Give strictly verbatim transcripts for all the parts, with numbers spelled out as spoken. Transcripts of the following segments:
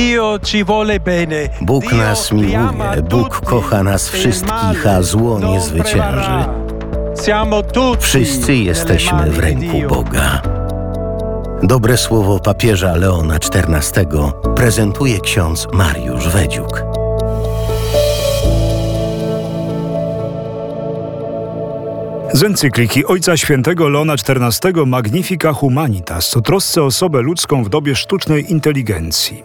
Bóg nas miłuje, Bóg kocha nas wszystkich, a zło nie zwycięży. Wszyscy jesteśmy w ręku Boga. Dobre słowo papieża Leona czternastego prezentuje ksiądz Mariusz Wedziuk. Z encykliki Ojca Świętego Leona czternastego Magnifica Humanitas o trosce o osobę ludzką w dobie sztucznej inteligencji.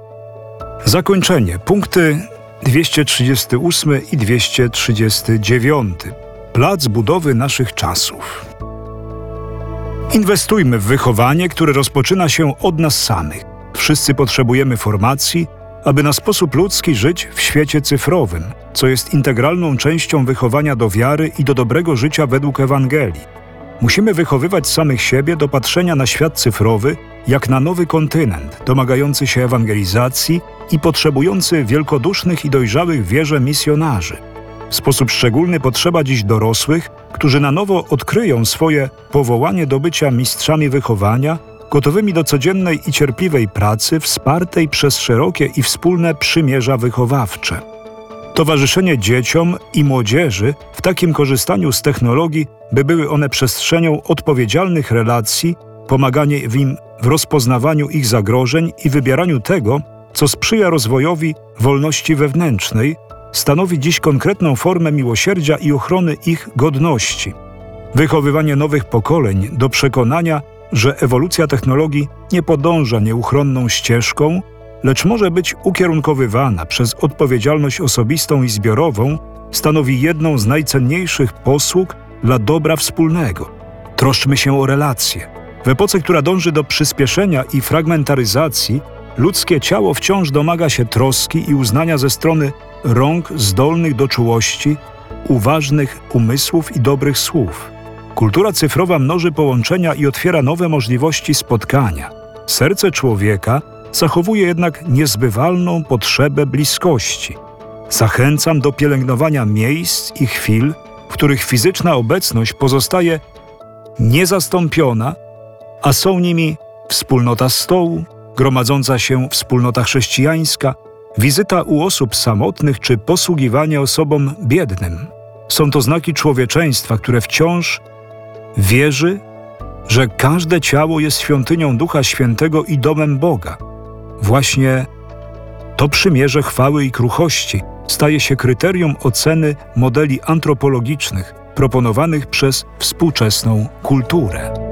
Zakończenie. Punkty dwieście trzydziesty ósmy i dwieście trzydziesty dziewiąty. Plac budowy naszych czasów. Inwestujmy w wychowanie, które rozpoczyna się od nas samych. Wszyscy potrzebujemy formacji, aby na sposób ludzki żyć w świecie cyfrowym, co jest integralną częścią wychowania do wiary i do dobrego życia według Ewangelii. Musimy wychowywać samych siebie do patrzenia na świat cyfrowy jak na nowy kontynent, domagający się ewangelizacji i potrzebujący wielkodusznych i dojrzałych w wierze misjonarzy. W sposób szczególny potrzeba dziś dorosłych, którzy na nowo odkryją swoje powołanie do bycia mistrzami wychowania, gotowymi do codziennej i cierpliwej pracy, wspartej przez szerokie i wspólne przymierza wychowawcze. Towarzyszenie dzieciom i młodzieży w takim korzystaniu z technologii, by były one przestrzenią odpowiedzialnych relacji, pomaganie im w rozpoznawaniu ich zagrożeń i wybieraniu tego, co sprzyja rozwojowi wolności wewnętrznej, stanowi dziś konkretną formę miłosierdzia i ochrony ich godności. Wychowywanie nowych pokoleń do przekonania, że ewolucja technologii nie podąża nieuchronną ścieżką, lecz może być ukierunkowywana przez odpowiedzialność osobistą i zbiorową, stanowi jedną z najcenniejszych posług dla dobra wspólnego. Troszczmy się o relacje. W epoce, która dąży do przyspieszenia i fragmentaryzacji, ludzkie ciało wciąż domaga się troski i uznania ze strony rąk zdolnych do czułości, uważnych umysłów i dobrych słów. Kultura cyfrowa mnoży połączenia i otwiera nowe możliwości spotkania. Serce człowieka zachowuje jednak niezbywalną potrzebę bliskości. Zachęcam do pielęgnowania miejsc i chwil, w których fizyczna obecność pozostaje niezastąpiona, a są nimi wspólnota stołu, gromadząca się wspólnota chrześcijańska, wizyta u osób samotnych czy posługiwanie osobom biednym. Są to znaki człowieczeństwa, które wciąż wierzy, że każde ciało jest świątynią Ducha Świętego i domem Boga. Właśnie to przymierze chwały i kruchości staje się kryterium oceny modeli antropologicznych proponowanych przez współczesną kulturę.